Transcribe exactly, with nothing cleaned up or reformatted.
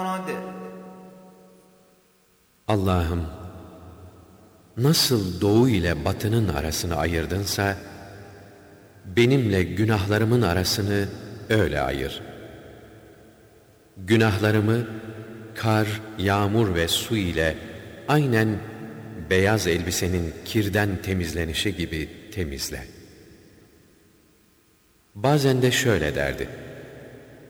Allah'ım, nasıl doğu ile batının arasını ayırdınsa, benimle günahlarımın arasını öyle ayır. Günahlarımı kar, yağmur ve su ile aynen beyaz elbisenin kirden temizlenişi gibi temizle. Bazen de şöyle derdi: